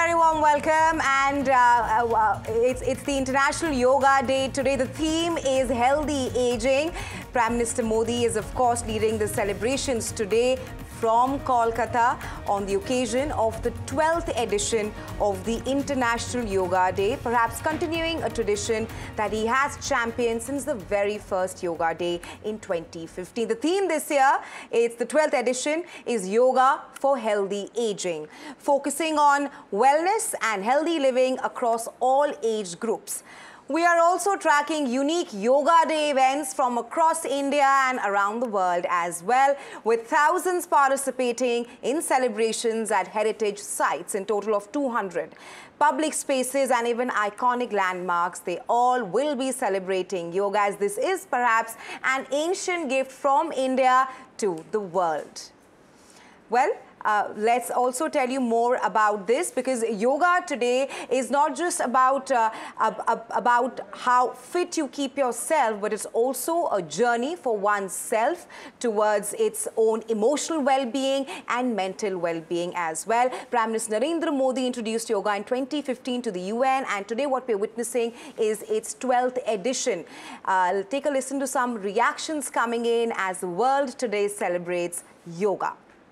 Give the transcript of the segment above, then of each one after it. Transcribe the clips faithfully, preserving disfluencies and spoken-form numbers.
very warm welcome, and uh, uh, it's, it's the International Yoga Day today. The theme is healthy aging. Prime Minister Modi is, of course, leading the celebrations today from Kolkata on the occasion of the twelfth edition of the International Yoga Day, perhaps continuing a tradition that he has championed since the very first Yoga Day in twenty fifteen. The theme this year, it's the twelfth edition, is Yoga for Healthy Aging, focusing on wellness and healthy living across all age groups. We are also tracking unique Yoga Day events from across India and around the world as well, with thousands participating in celebrations at heritage sites, in total of two hundred. Public spaces and even iconic landmarks, they all will be celebrating yoga, as this is perhaps an ancient gift from India to the world. Well, Uh, let's also tell you more about this, because yoga today is not just about uh, ab about how fit you keep yourself, but it's also a journey for oneself towards its own emotional well-being and mental well-being as well. Prime Minister Narendra Modi introduced yoga in twenty fifteen to the U N, and today what we're witnessing is its twelfth edition. Uh, take a listen to some reactions coming in as the world today celebrates yoga.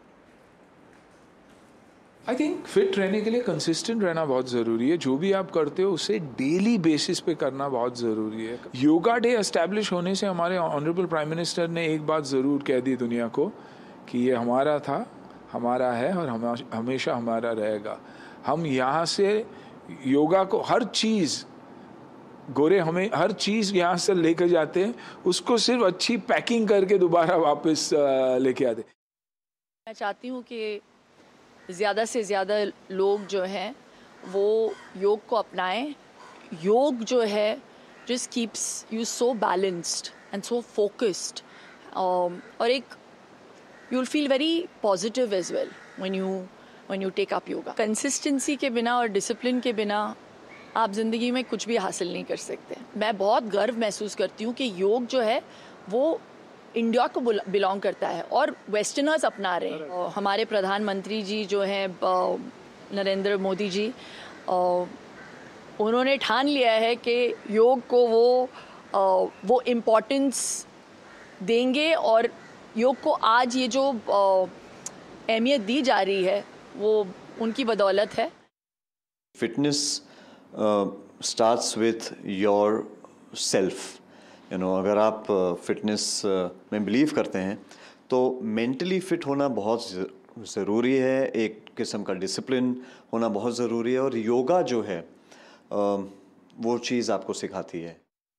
I think fit रहने के लिए consistent रहना बहुत ज़रूरी है. जो भी आप करते हो उसे डेली बेसिस पे करना बहुत ज़रूरी है. योगा डे एस्टैब्लिश होने से हमारे ऑनरेबल प्राइम मिनिस्टर ने एक बात ज़रूर कह दी दुनिया को कि ये हमारा था, हमारा है और हम हमेशा हमारा रहेगा. हम यहाँ से योगा को हर चीज़ गोरे हमें हर चीज़ यहाँ से लेकर जाते हैं, उसको सिर्फ अच्छी पैकिंग करके दोबारा वापस लेके आते. मैं चाहती हूँ कि ज़्यादा से ज़्यादा लोग जो हैं वो योग को अपनाएं. योग जो है just keeps you so balanced and so focused, um, और एक you'll feel very positive as well when you when you take up yoga. Consistency के बिना और discipline के बिना आप ज़िंदगी में कुछ भी हासिल नहीं कर सकते. मैं बहुत गर्व महसूस करती हूँ कि योग जो है वो इंडिया को बिलोंग करता है और वेस्टर्नर्स अपना रहे हैं. हमारे प्रधानमंत्री जी जो हैं नरेंद्र मोदी जी, उन्होंने ठान लिया है कि योग को वो वो इम्पोर्टेंस देंगे, और योग को आज ये जो अहमियत दी जा रही है वो उनकी बदौलत है. Fitness starts with your self. You know, अगर आप फिटनेस में बिलीव करते हैं तो मेंटली फिट होना बहुत ज़रूरी है. एक किस्म का डिसिप्लिन होना बहुत ज़रूरी है, और योगा जो है वो चीज़ आपको सिखाती है.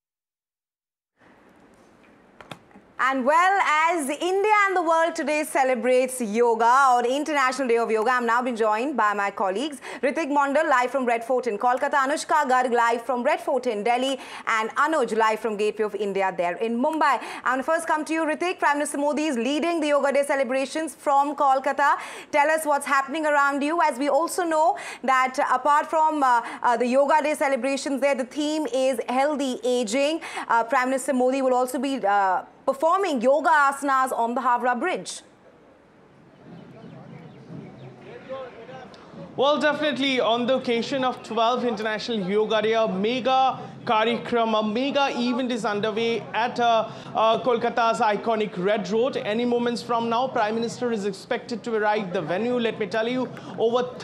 And well, as India and the world today celebrates yoga, or International Day of Yoga, I'm now been joined by my colleagues Ritik Mondal, live from Red Fort in Kolkata, Anushka Garg, live from Red Fort in Delhi, and Anuj, live from Gateway of India there in Mumbai. I'm going to first come to you, Ritik. Prime Minister Modi is leading the Yoga Day celebrations from Kolkata. Tell us what's happening around you, as we also know that uh, apart from uh, uh, the Yoga Day celebrations there, the theme is healthy aging. Uh, Prime Minister Modi will also be uh, performing yoga asanas on the Howrah Bridge. Well, definitely on the occasion of twelfth International Yoga Day, a mega Karikram, a mega event is underway at uh, uh, Kolkata's iconic Red Road. Any moments from now, Prime Minister is expected to arrive the venue. Let me tell you, over